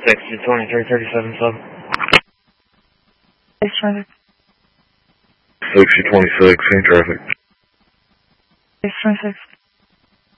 6 to 2337 sub. 6 traffic. 6 to 26, same traffic. 626.